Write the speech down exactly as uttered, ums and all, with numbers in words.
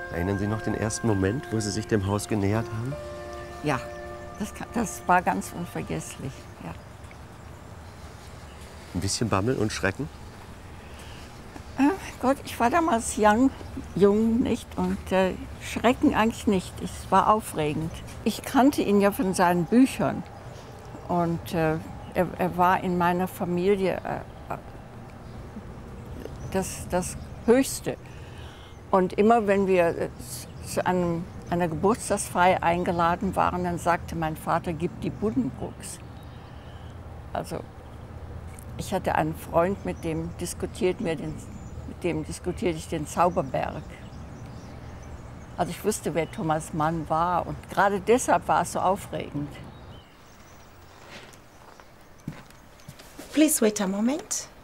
Erinnern Sie noch den ersten Moment, wo Sie sich dem Haus genähert haben? Ja, das, das war ganz unvergesslich, ja. Ein bisschen Bammel und Schrecken? Äh, Gott, ich war damals young, jung, nicht? Und äh, Schrecken eigentlich nicht. Es war aufregend. Ich kannte ihn ja von seinen Büchern. Und äh, er, er war in meiner Familie äh, das, das Höchste. Und immer wenn wir zu einem, einer Geburtstagsfeier eingeladen waren, dann sagte mein Vater, gib die Buddenbrooks. Also ich hatte einen Freund, mit dem diskutiert mir den, mit dem diskutierte ich den Zauberberg. Also ich wusste, wer Thomas Mann war, und gerade deshalb war es so aufregend. Please wait a moment.